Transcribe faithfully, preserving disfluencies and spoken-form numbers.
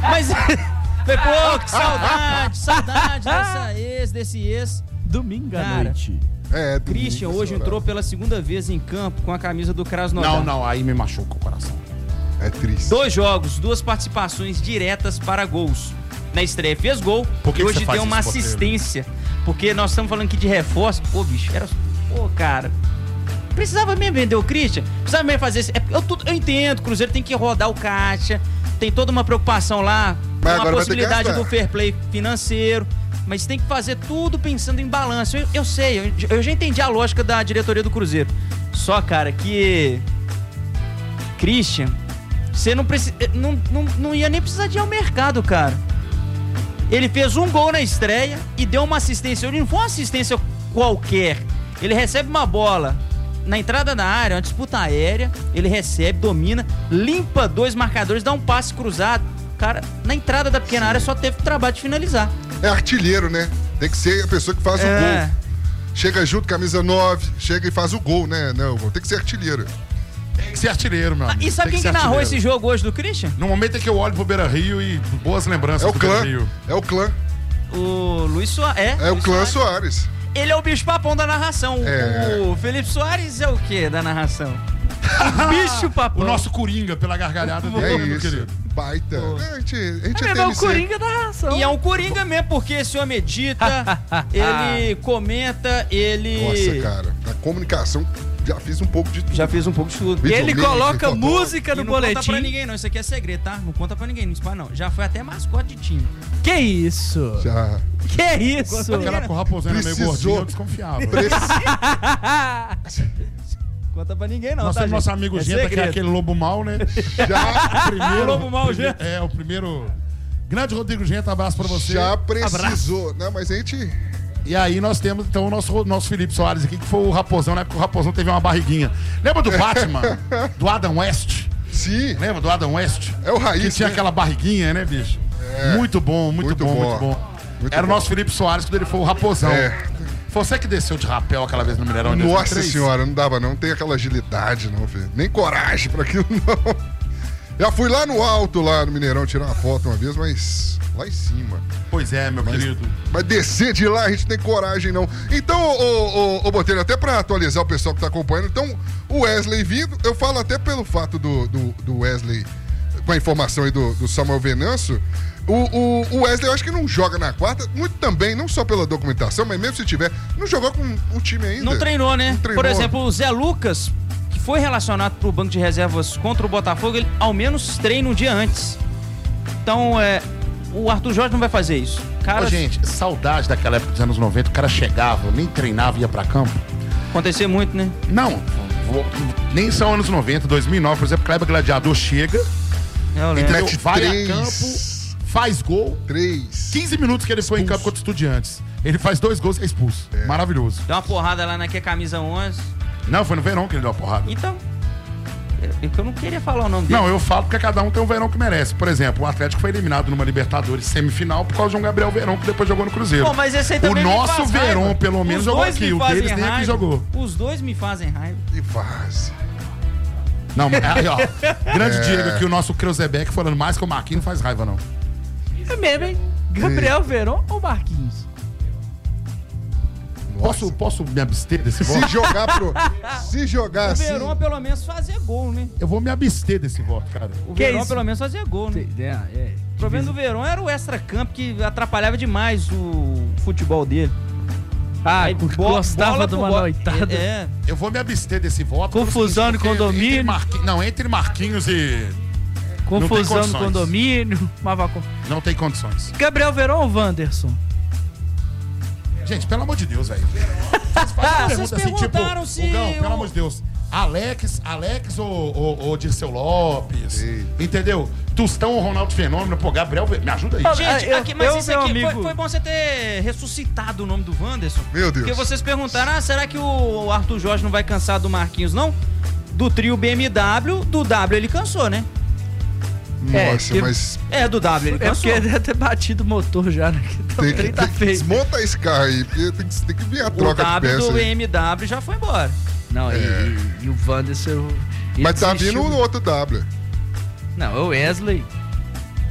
Mas, foi pô, que saudade, saudade dessa ex, desse ex. Domingo à Cara, noite. É, domingo, Christian hoje esse entrou horário. pela segunda vez em campo com a camisa do Krasnodar. Não, não, aí me machuca o coração. É triste. Dois jogos, duas participações diretas para gols. Na estreia fez gol Por que e que hoje você faz deu uma isso, Botelho? assistência. Porque nós estamos falando aqui de reforço. Pô, bicho, era... Pô, cara... Precisava mesmo vender o Christian? Precisava mesmo fazer isso? É, eu, tudo, eu entendo, o Cruzeiro tem que rodar o caixa, tem toda uma preocupação lá, Mas com a agora vai ter que possibilidade gastar. do fair play financeiro, mas tem que fazer tudo pensando em balanço. Eu, eu sei, eu, eu já entendi a lógica da diretoria do Cruzeiro. Só, cara, que... Christian, você não, precisa, não, não, não ia nem precisar de ir ao mercado, cara. Ele fez um gol na estreia e deu uma assistência. Ele não foi uma assistência qualquer. Ele recebe uma bola na entrada da área, uma disputa aérea. Ele recebe, domina, limpa dois marcadores, dá um passe cruzado. Cara, na entrada da pequena área só teve o trabalho de finalizar. É artilheiro, né? Tem que ser a pessoa que faz É. o gol. Chega junto, camisa nove, chega e faz o gol, né? Não, tem que ser artilheiro. Tem que ser artilheiro, meu amigo. E sabe Tem quem que ser narrou artilheiro. esse jogo hoje do Christian? No momento em que eu olho pro Beira Rio e boas lembranças É o do clã. Beira Rio. É o clã. O Luiz Soares. É, É o Luiz clã Soares. Soares. Ele é o bicho papão da narração. É. O Felipe Soares é o quê da narração? O bicho papão. O nosso Coringa, pela gargalhada É dele, meu isso. querido. Baita. É, a gente, a gente É, é mas o T M C. Coringa da ração. E é um coringa mesmo, porque esse homem edita, ele comenta, ele... Nossa, cara. Na comunicação, já fiz um pouco de tudo. Já fez um pouco de tudo. E ele Videolink, coloca fotógrafo. música E no não conta pra boletim. ninguém não, isso aqui é segredo, tá? Não conta pra ninguém, não espalha não. Já foi até mascote de time. Que isso? Já. Que isso? Naquela época o Raposano é meio Precisou. gordinho, eu desconfiava. Conta pra ninguém não, Nós tá, temos nosso gente? amigo É Genta, que é segredo. aquele lobo mau, né? Já, Primeiro, Lobo mau, prime- Genta. É, o primeiro... Grande Rodrigo Genta, abraço pra você. já precisou. Não, mas a gente... E aí nós temos, então, o nosso, nosso Felipe Soares aqui, que foi o Raposão, né? Porque o Raposão teve uma barriguinha. Lembra do Batman? Do Adam West? Sim, Lembra do Adam West? é o Que Raiz, tinha né? aquela barriguinha, né, bicho? Muito bom, muito, Muito bom, bom. muito bom. Muito Era bom. o nosso Felipe Soares, quando ele foi o Raposão. É. Foi você que desceu de rapel aquela vez no Mineirão em Nossa dois mil e três? senhora, não dava não. Não tem aquela agilidade, não, filho. Nem coragem pra aquilo, não. Já fui lá no alto, lá no Mineirão, tirar uma foto uma vez, mas lá em cima. Pois é, meu Mas, querido. mas descer de lá a gente não tem coragem, não. Então, ô, ô, ô Botelho, até pra atualizar o pessoal que tá acompanhando, então, o Wesley vindo, eu falo até pelo fato do, do, do Wesley, com a informação aí do, do Samuel Venâncio, o, o, o Wesley eu acho que não joga na quarta, muito também, não só pela documentação, mas mesmo se tiver, não jogou com o time ainda. Não treinou, né? Não treinou. Por exemplo, o Zé Lucas, que foi relacionado pro banco de reservas contra o Botafogo, ele ao menos treina um dia antes. Então, é, o Arthur Jorge não vai fazer isso. Cara, Ô, gente, saudade daquela época dos anos noventa, o cara chegava, nem treinava e ia pra campo. acontecer muito, né? Não, vou- nem são anos noventa, dois mil e nove, por exemplo, Kleber Gladiador chega, Eu lembro. entendeu? Mete Vai três. a campo, faz gol, Três. quinze minutos que ele foi em campo contra o Estudiantes. Ele faz dois gols e é expulso. Maravilhoso. Deu uma porrada lá naquela camisa onze. Não, foi no verão que ele deu a porrada. Então, eu, eu não queria falar o nome dele. Não, eu falo porque cada um tem um Verão que merece. Por exemplo, o Atlético foi eliminado numa Libertadores semifinal por causa de um Gabriel Verão que depois jogou no Cruzeiro. Pô, mas esse aí O também me nosso faz Verón, raiva. pelo menos, Os jogou dois aqui. me O fazem deles nem aqui raiva. jogou. Os dois me fazem raiva. E vaze. Não, mas aí, ó. Grande É. Diego aqui, o nosso Creuzebeck falando mais que o Marquinhos não faz raiva, não. É mesmo, hein? Gabriel Verón ou Marquinhos? Posso, posso me abster desse voto? Se jogar pro. Se jogar O assim. Verón pelo menos fazia gol, né? Eu vou me abster desse voto, cara. O Que Verón isso? pelo menos fazia gol, né? É, é. O problema do Verón era o extra-campo que atrapalhava demais o futebol dele. Ah, Aí, bo- gostava bola de por uma bola. noitada. É, Eu vou me abster desse voto. Confusão pelo no seguinte, porque condomínio. entre Marquinhos- não, entre Marquinhos e... Não Confusão tem no condições. condomínio. Mas vai com- Não tem condições. Gabriel Verón ou Wanderson? Gente, pelo amor de Deus, velho. Faz, faz uma Ah, pergunta vocês assim, tipo, perguntaram se Hugão, pelo o- amor de Deus. Alex, Alex ou, ou, ou Dirceu Lopes? Eita. Entendeu? Tostão ou Ronaldo Fenômeno? Pô, Gabriel, me ajuda aí. Ah, Gente, eu- aqui, mas eu, isso meu aqui amigo- foi, foi bom você ter ressuscitado o nome do Wanderson. Meu Deus. Porque vocês perguntaram, ah, será que o Arthur Jorge não vai cansar do Marquinhos, não? Do trio B M W, do W ele cansou, né? É, Nossa, eu- mas. É, do W ele É cansou. porque deve ter batido o motor já, né? Então, Tem que, ele tá tem que feio. desmonta esse carro aí, porque tem que, tem que vir a O troca de W peça. do aí. B M W já foi embora. Não, e, e- e o Wanderson... ele Mas tá desistiu. vindo o outro W. Não, é o Wesley.